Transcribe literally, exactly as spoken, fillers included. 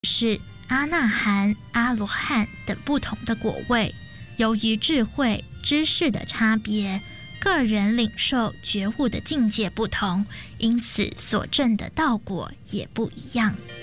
是阿那含、阿罗汉等不同的果位。由于智慧、知识的差别，个人领受觉悟的境界不同，因此所证的道果也不一样。